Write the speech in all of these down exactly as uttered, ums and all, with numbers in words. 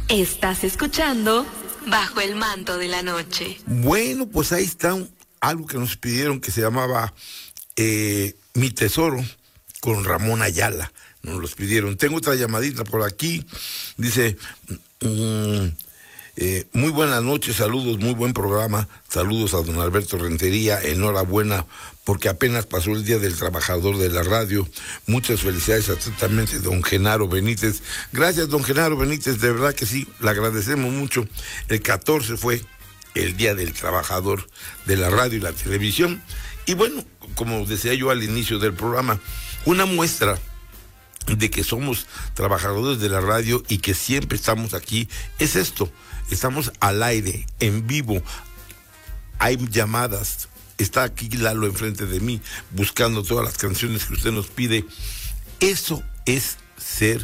Estás escuchando Bajo el Manto de la Noche. Bueno, pues ahí está un, algo que nos pidieron que se llamaba eh, Mi Tesoro, con Ramón Ayala. Nos los pidieron. Tengo otra llamadita por aquí. Dice, mmm, eh, muy buenas noches, saludos, muy buen programa. Saludos a don Alberto Rentería. Enhorabuena, porque apenas pasó el Día del Trabajador de la Radio. Muchas felicidades atentamente, don Genaro Benítez. Gracias, don Genaro Benítez, de verdad que sí, le agradecemos mucho. El catorce fue el Día del Trabajador de la Radio y la Televisión. Y bueno, como decía yo al inicio del programa, una muestra de que somos trabajadores de la radio y que siempre estamos aquí es esto. Estamos al aire, en vivo, hay llamadas. Está aquí Lalo enfrente de mí, buscando todas las canciones que usted nos pide. Eso es ser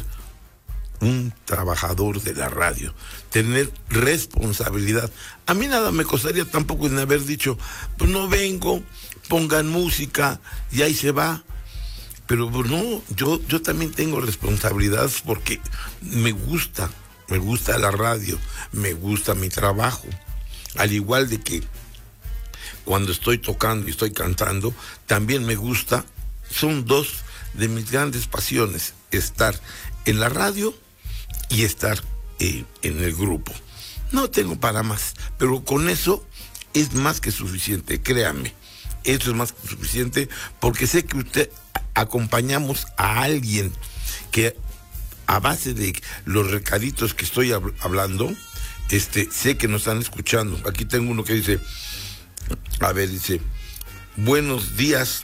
un trabajador de la radio, tener responsabilidad. A mí nada me costaría tampoco en haber dicho, pues no vengo, pongan música y ahí se va. Pero pues no, yo, yo también tengo responsabilidades porque me gusta, me gusta la radio, me gusta mi trabajo. Al igual de que cuando estoy tocando y estoy cantando, también me gusta, son dos de mis grandes pasiones, estar en la radio y estar eh, en el grupo. No tengo para más, pero con eso es más que suficiente, créame. Eso es más que suficiente porque sé que usted acompañamos a alguien que a base de los recaditos que estoy hab- hablando, este, sé que nos están escuchando. Aquí tengo uno que dice, a ver, dice, buenos días,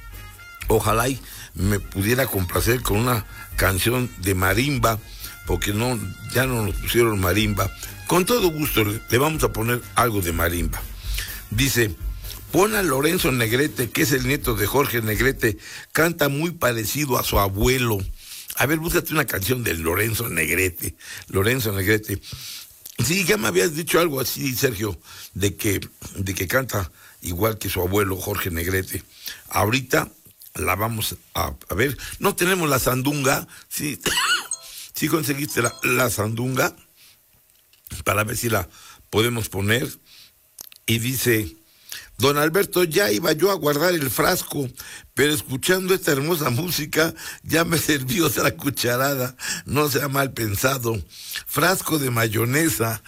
ojalá y me pudiera complacer con una canción de marimba, porque no, ya no nos pusieron marimba. Con todo gusto le, le vamos a poner algo de marimba. Dice, pon a Lorenzo Negrete, que es el nieto de Jorge Negrete, canta muy parecido a su abuelo. A ver, búscate una canción de Lorenzo Negrete. Lorenzo Negrete. Sí, ya me habías dicho algo así, Sergio, de que, de que canta igual que su abuelo Jorge Negrete. Ahorita la vamos a, a ver. No tenemos la sandunga. Sí, sí conseguiste la, la sandunga para ver si la podemos poner. Y dice, don Alberto, ya iba yo a guardar el frasco, pero escuchando esta hermosa música ya me serví otra cucharada, no sea mal pensado, frasco de mayonesa.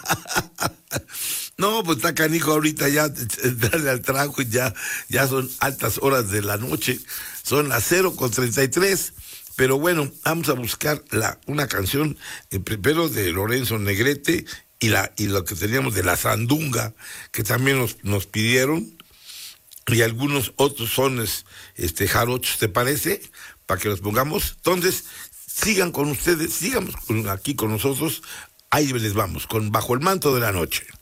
No, pues está canijo ahorita ya, darle al trago, ya, ya son altas horas de la noche, son las cero con treinta y tres, pero bueno, vamos a buscar la, una canción, eh, primero de Lorenzo Negrete, y la y lo que teníamos de la sandunga, que también nos, nos pidieron, y algunos otros sones este, jarochos, ¿te parece? Para que los pongamos. Entonces, sigan con ustedes, sigamos con, aquí con nosotros, ahí les vamos, con Bajo el Manto de la Noche.